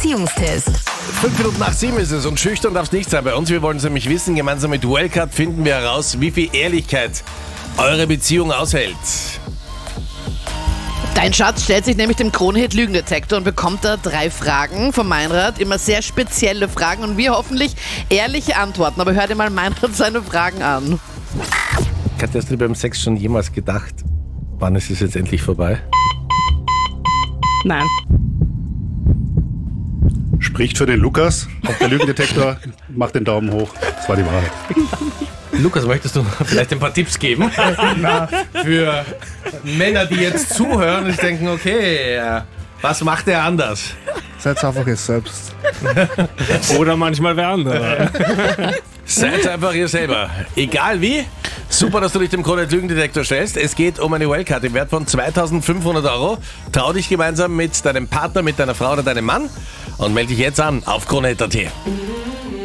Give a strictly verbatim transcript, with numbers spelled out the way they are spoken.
Beziehungstest. Fünf Minuten nach sieben ist es und schüchtern darf es nicht sein bei uns. Wir wollen es nämlich wissen. Gemeinsam mit Wellcard finden wir heraus, wie viel Ehrlichkeit eure Beziehung aushält. Dein Schatz stellt sich nämlich dem Kronhit Lügendetektor und bekommt da drei Fragen vom Meinrad. Immer sehr spezielle Fragen und wir hoffentlich ehrliche Antworten. Aber hör dir mal Meinrad seine Fragen an. Katja, hast du dir beim Sex schon jemals gedacht, wann ist es jetzt endlich vorbei? Nein. Spricht für den Lukas. Auch der Lügendetektor macht den Daumen hoch. Das war die Wahrheit. Lukas, möchtest du vielleicht ein paar Tipps geben? Für Männer, die jetzt zuhören und denken, okay, was macht er anders? Seid einfach ihr selbst. Oder manchmal wer andere. Seid einfach ihr selber. Egal wie. Super, dass du dich dem Kronhit Lügendetektor stellst. Es geht um eine Wellcard im Wert von zweitausendfünfhundert Euro. Trau dich gemeinsam mit deinem Partner, mit deiner Frau oder deinem Mann und melde dich jetzt an auf Kronhit punkt at.